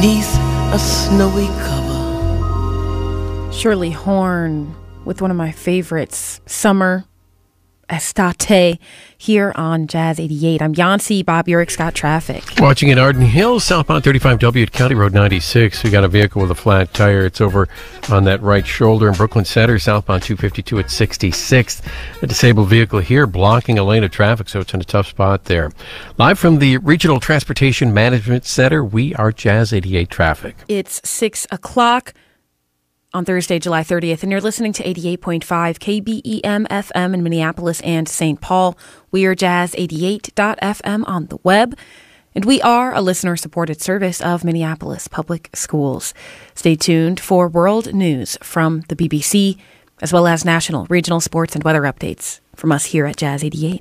beneath a snowy cover. Shirley Horn with one of my favorites, Summer Estate, here on Jazz 88. I'm Yancy. Bob Urick's got traffic. Watching in Arden Hills, southbound 35W at County Road 96. We got a vehicle with a flat tire. It's over on that right shoulder in Brooklyn Center, southbound 252 at 66th. A disabled vehicle here blocking a lane of traffic, so it's in a tough spot there. Live from the Regional Transportation Management Center, we are Jazz 88 Traffic. It's 6 o'clock. On Thursday, July 30th, and you're listening to 88.5 KBEM FM in Minneapolis and St. Paul. We are jazz88.fm on the web, and we are a listener-supported service of Minneapolis Public Schools. Stay tuned for world news from the BBC, as well as national, regional sports, and weather updates from us here at Jazz 88.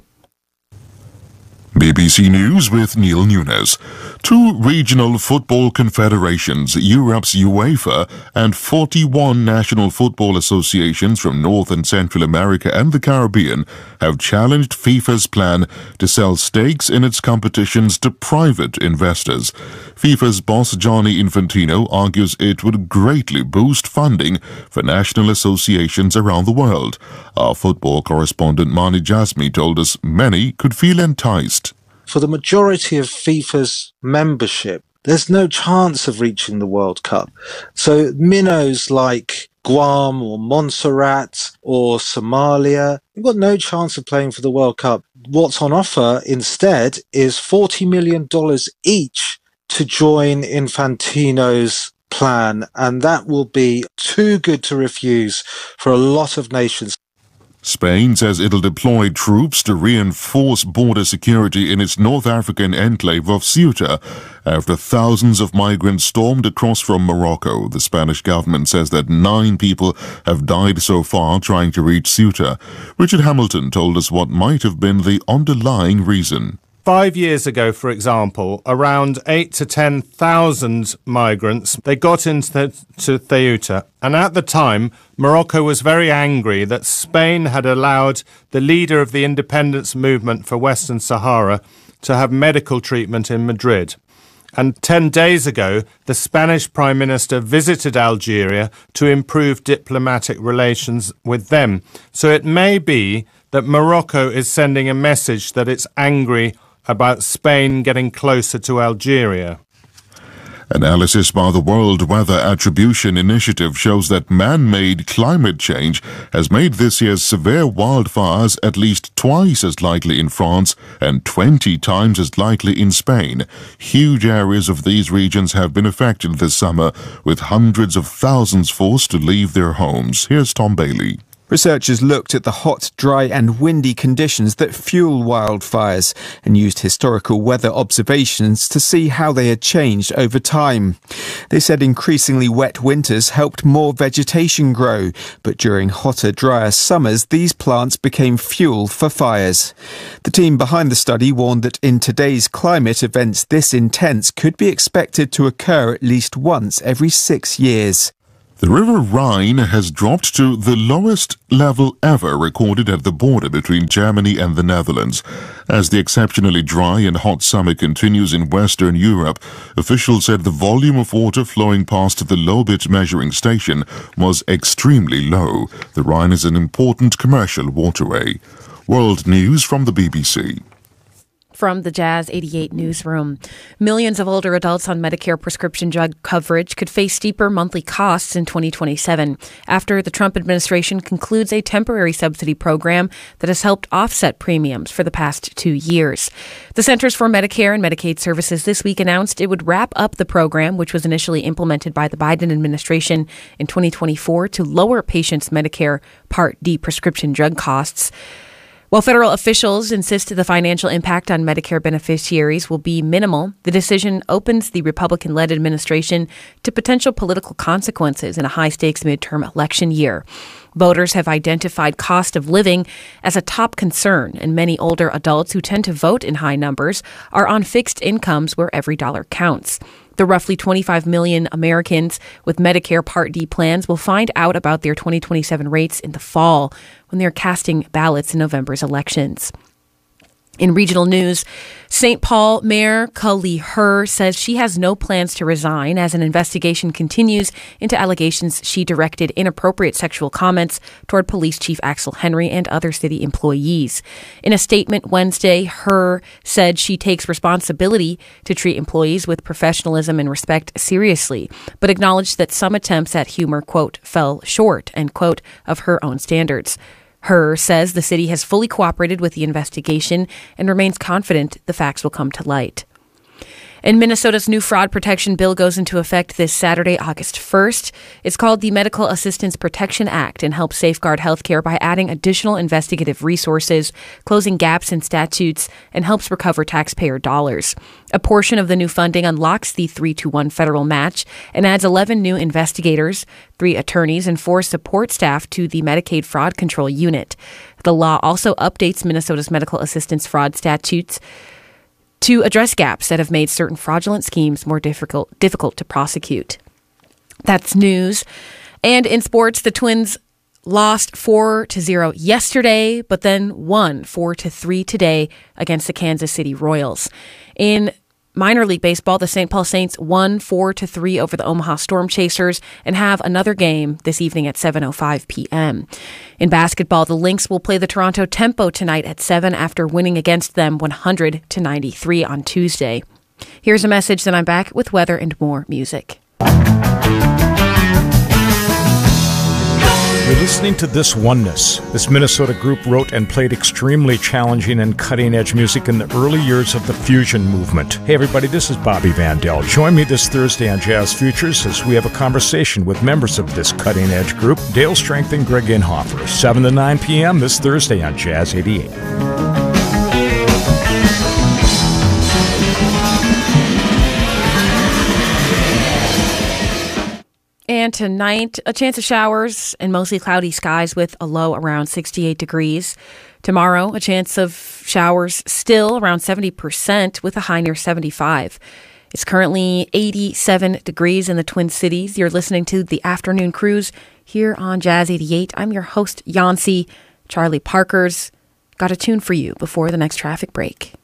BBC News with Neil Nunes. Two regional football confederations, Europe's UEFA and 41 national football associations from North and Central America and the Caribbean, have challenged FIFA's plan to sell stakes in its competitions to private investors. FIFA's boss Gianni Infantino argues it would greatly boost funding for national associations around the world. Our football correspondent Mani Jasmi told us many could feel enticed. For the majority of FIFA's membership, there's no chance of reaching the World Cup. So minnows like Guam or Montserrat or Somalia, they've got no chance of playing for the World Cup. What's on offer instead is $40 million each to join Infantino's plan, and that will be too good to refuse for a lot of nations. Spain says it'll deploy troops to reinforce border security in its North African enclave of Ceuta after thousands of migrants stormed across from Morocco. The Spanish government says that 9 people have died so far trying to reach Ceuta. Richard Hamilton told us what might have been the underlying reason. 5 years ago, for example, around 8,000 to 10,000 migrants, they got into Ceuta. And at the time, Morocco was very angry that Spain had allowed the leader of the independence movement for Western Sahara to have medical treatment in Madrid. And 10 days ago, the Spanish Prime Minister visited Algeria to improve diplomatic relations with them. So it may be that Morocco is sending a message that it's angry about Spain getting closer to Algeria. Analysis by the World Weather Attribution Initiative shows that man-made climate change has made this year's severe wildfires at least twice as likely in France and 20 times as likely in Spain. Huge areas of these regions have been affected this summer, with hundreds of thousands forced to leave their homes. Here's Tom Bailey. Researchers looked at the hot, dry and windy conditions that fuel wildfires and used historical weather observations to see how they had changed over time. They said increasingly wet winters helped more vegetation grow, but during hotter, drier summers, these plants became fuel for fires. The team behind the study warned that in today's climate, events this intense could be expected to occur at least once every 6 years. The River Rhine has dropped to the lowest level ever recorded at the border between Germany and the Netherlands. As the exceptionally dry and hot summer continues in Western Europe, officials said the volume of water flowing past the Lobit measuring station was extremely low. The Rhine is an important commercial waterway. World news from the BBC. From the Jazz 88 newsroom. Millions of older adults on Medicare prescription drug coverage could face steeper monthly costs in 2027 after the Trump administration concludes a temporary subsidy program that has helped offset premiums for the past 2 years. The Centers for Medicare and Medicaid Services this week announced it would wrap up the program, which was initially implemented by the Biden administration in 2024 to lower patients' Medicare Part D prescription drug costs. While federal officials insist the financial impact on Medicare beneficiaries will be minimal, the decision opens the Republican-led administration to potential political consequences in a high-stakes midterm election year. Voters have identified cost of living as a top concern, and many older adults who tend to vote in high numbers are on fixed incomes where every dollar counts. The roughly 25 million Americans with Medicare Part D plans will find out about their 2027 rates in the fall when they're casting ballots in November's elections. In regional news, St. Paul Mayor Culley Herr says she has no plans to resign as an investigation continues into allegations she directed inappropriate sexual comments toward Police Chief Axel Henry and other city employees. In a statement Wednesday, Herr said she takes responsibility to treat employees with professionalism and respect seriously, but acknowledged that some attempts at humor, quote, fell short, end quote, of her own standards. Herr says the city has fully cooperated with the investigation and remains confident the facts will come to light. And Minnesota's new fraud protection bill goes into effect this Saturday, August 1st. It's called the Medical Assistance Protection Act and helps safeguard healthcare by adding additional investigative resources, closing gaps in statutes, and helps recover taxpayer dollars. A portion of the new funding unlocks the 3-to-1 federal match and adds 11 new investigators, 3 attorneys, and 4 support staff to the Medicaid Fraud Control Unit. The law also updates Minnesota's medical assistance fraud statutes to address gaps that have made certain fraudulent schemes more difficult to prosecute. That's news. And in sports, the Twins lost 4-0 yesterday, but then won 4-3 today against the Kansas City Royals. In minor league baseball, the St. Paul Saints won 4-3 over the Omaha Storm Chasers and have another game this evening at 7:05 p.m. In basketball, the Lynx will play the Toronto Tempo tonight at 7 after winning against them 100-93 on Tuesday. Here's a message, then I'm back with weather and more music. You're listening to This Oneness. This Minnesota group wrote and played extremely challenging and cutting-edge music in the early years of the fusion movement. Hey everybody, this is Bobby Vandell. Join me this Thursday on Jazz Futures as we have a conversation with members of this cutting-edge group, Dale Strength and Greg Inhofer, 7 to 9 p.m. this Thursday on Jazz 88. And tonight, a chance of showers and mostly cloudy skies with a low around 68 degrees. Tomorrow, a chance of showers still around 70% with a high near 75. It's currently 87 degrees in the Twin Cities. You're listening to the Afternoon Cruise here on Jazz 88. I'm your host, Yancy. Charlie Parker's got a tune for you before the next traffic break.